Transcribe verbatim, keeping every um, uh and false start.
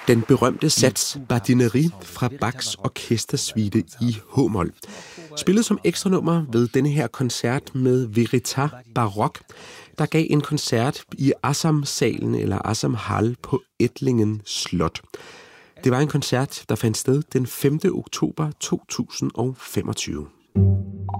Den berømte sats Bardinerie fra Bachs orkestersuite i H-mol. Spillet som ekstranummer ved denne her koncert med Veritas Baroque, der gav en koncert i Assam-salen eller Assam Hall på Ettlingen Slot. Det var en koncert, der fandt sted den femte oktober to tusind og femogtyve.